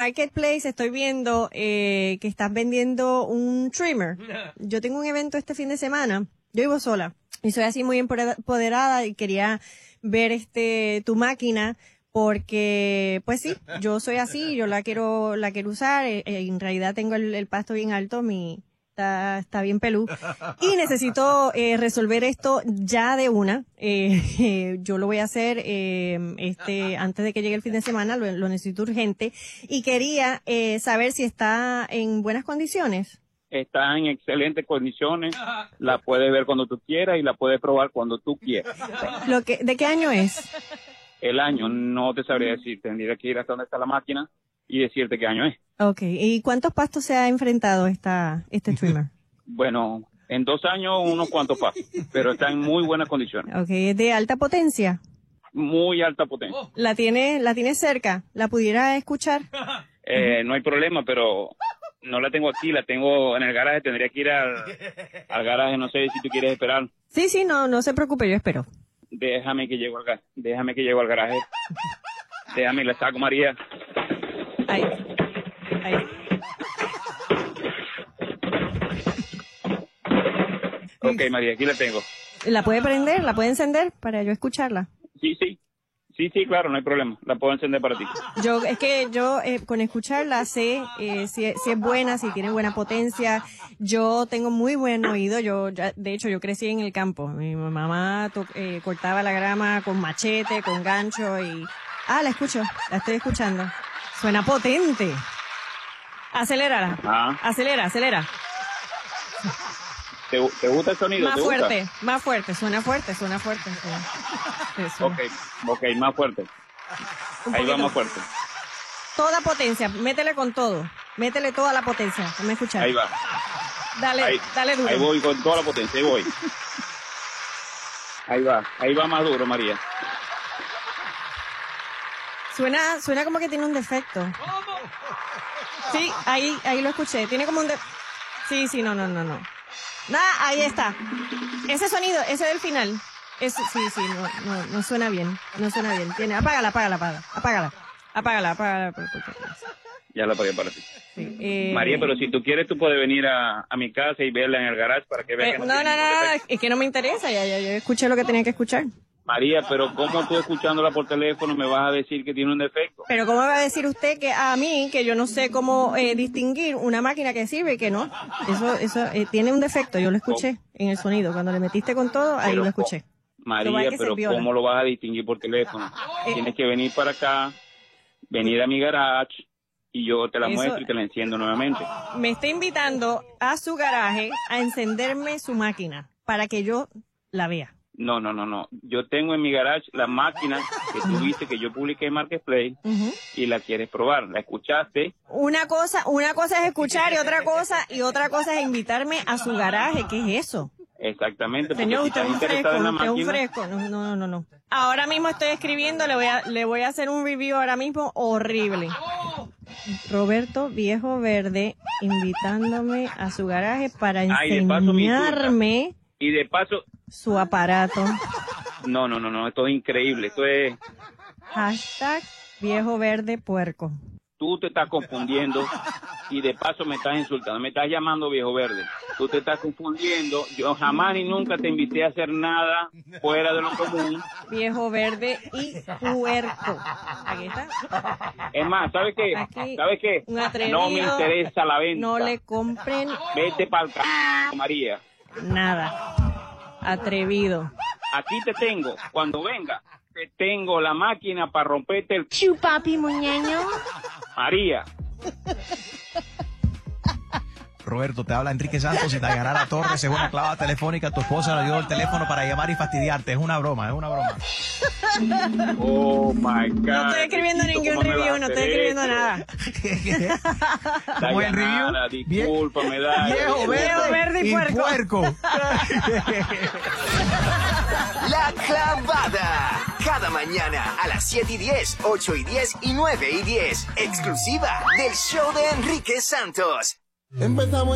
Marketplace estoy viendo que estás vendiendo un trimmer. Yo tengo un evento este fin de semana. Yo vivo sola y soy así muy empoderada y quería ver tu máquina porque, pues sí, yo soy así, yo la quiero usar. En realidad tengo el pasto bien alto, está bien pelú y necesito resolver esto ya de una. Yo lo voy a hacer antes de que llegue el fin de semana, lo necesito urgente y quería saber si está en buenas condiciones. Está en excelentes condiciones, la puedes ver cuando tú quieras y la puedes probar cuando tú quieras. ¿De qué año es? El año no te sabría decir, tendría que ir hasta donde está la máquina y decirte qué año es. Okay, ¿y cuántos pastos se ha enfrentado este trimmer? Bueno, en 2 años unos cuantos pastos, pero está en muy buenas condiciones. Okay, ¿es de alta potencia? Muy alta potencia. ¿La tiene cerca? ¿La pudiera escuchar? No hay problema, pero no la tengo aquí, la tengo en el garaje, tendría que ir al garaje, no sé si tú quieres esperar. Sí, no se preocupe, yo espero. Déjame que llego al garaje. Déjame, la saco, María. Ahí. Ok, María, aquí la tengo. ¿La puede prender? ¿La puede encender para yo escucharla? Sí, claro, no hay problema. La puedo encender para ti. Yo con escucharla sé si es buena, si tiene buena potencia. Yo tengo muy buen oído. De hecho, yo crecí en el campo. Mi mamá cortaba la grama con machete, con gancho y... la escucho. La estoy escuchando. Suena potente. Acelérala. Acelera. ¿Te gusta el sonido? Más fuerte. Suena fuerte. Ok, más fuerte. Ahí va más fuerte. Toda potencia, métele con todo. Métele toda la potencia. Déjame escuchar. Ahí va. Dale duro. Ahí voy con toda la potencia, ahí voy. Ahí va más duro, María. Suena como que tiene un defecto. Sí, ahí lo escuché. Tiene como un Sí, no. Ahí está. Ese sonido, ese del final. Ese, sí, no suena bien. No suena bien. Apágala. Ya la apagué para ti. Sí, María, pero si tú quieres, tú puedes venir a mi casa y verla en el garage para que veas que no, es que no me interesa. Ya yo escuché lo que tenía que escuchar. María, pero ¿cómo tú escuchándola por teléfono me vas a decir que tiene un defecto? Pero ¿cómo me va a decir usted que a mí, que yo no sé cómo distinguir una máquina que sirve y que no? Eso tiene un defecto, yo lo escuché en el sonido. Cuando le metiste con todo, ahí lo escuché. María, pero ¿cómo lo vas a distinguir por teléfono? Tienes que venir para acá, venir a mi garage y yo te la muestro y te la enciendo nuevamente. Me está invitando a su garaje a encenderme su máquina para que yo la vea. No. Yo tengo en mi garage la máquina que tú viste que yo publiqué en Marketplace y la quieres probar. ¿La escuchaste? Una cosa es escuchar y otra cosa es invitarme a su garaje. ¿Qué es eso? Exactamente. Señor, si usted es un fresco. No. Ahora mismo estoy escribiendo, le voy a hacer un review ahora mismo horrible. Roberto Viejo Verde invitándome a su garaje para enseñarme y de paso su aparato. No, esto es increíble, esto es... #Viejo Verde Puerco. Tú te estás confundiendo y de paso me estás insultando, me estás llamando Viejo Verde. Tú te estás confundiendo, yo jamás ni nunca te invité a hacer nada fuera de lo común. Viejo Verde y Puerco. Aquí está. Es más, ¿sabes qué? ¿Sabes qué? No me interesa la venta. No le compren. Vete para el María. Nada. Atrevido. Aquí te tengo, cuando venga, te tengo la máquina para romperte el... Chupapi muñeño. María. Roberto, te habla Enrique Santos y Dayanara Torres. Es una clavada telefónica. Tu esposa le dio el teléfono para llamar y fastidiarte. Es una broma. Oh, my God. No estoy escribiendo ningún review, no estoy escribiendo nada. ¿Cómo es el review? Discúlpame, dale. Viejo Verde y Puerco. La Clavada. Cada mañana a las 7:10, 8:10 y 9:10. Exclusiva del show de Enrique Santos. Empezamos